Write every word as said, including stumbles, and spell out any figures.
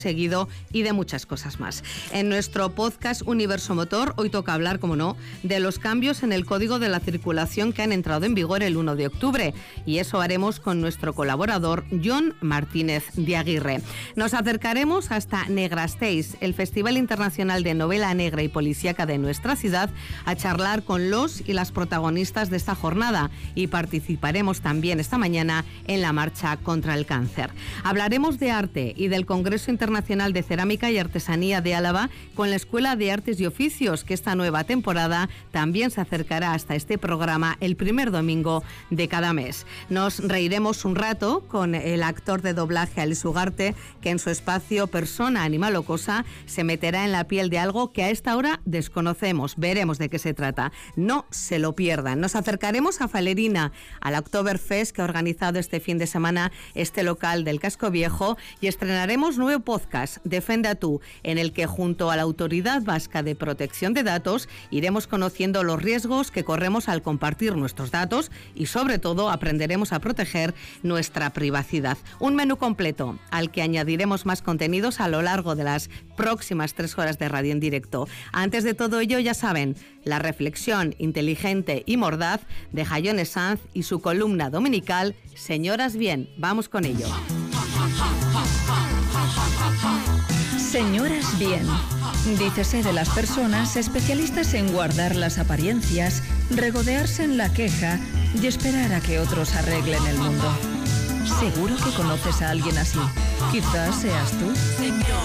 seguido y de muchas cosas más. En nuestro podcast Universo Motor, hoy toca hablar, como no, de los cambios en el Código de la Circulación que han entrado en vigor el uno de octubre, y eso haremos con nuestro colaborador Jon Martínez de Aguirre. Nos acercaremos hasta Negrasteix, el Festival Internacional de Novela Negra y Policíaca de nuestra ciudad, a charlar con los y las protagonistas de esta jornada, y participaremos también esta mañana en la marcha contra el cáncer. Hablaremos de arte y del Congreso Internacional Nacional de Cerámica y Artesanía de Álava con la Escuela de Artes y Oficios, que esta nueva temporada también se acercará hasta este programa el primer domingo de cada mes. Nos reiremos un rato con el actor de doblaje Alex Ugarte, que en su espacio Persona, Animal o Cosa se meterá en la piel de algo que a esta hora desconocemos. Veremos de qué se trata. No se lo pierdan. Nos acercaremos a Falerina, al Oktoberfest que ha organizado este fin de semana este local del Casco Viejo, y estrenaremos nuevo podcast Podcast Defenda Tú, en el que junto a la Autoridad Vasca de Protección de Datos iremos conociendo los riesgos que corremos al compartir nuestros datos y sobre todo aprenderemos a proteger nuestra privacidad. Un menú completo al que añadiremos más contenidos a lo largo de las próximas tres horas de radio en directo. Antes de todo ello, ya saben, la reflexión inteligente y mordaz de Jayone Sanz y su columna dominical Señoras Bien. Vamos con ello. Señoras Bien. Dícese de las personas especialistas en guardar las apariencias, regodearse en la queja y esperar a que otros arreglen el mundo. Seguro que conoces a alguien así. Quizás seas tú.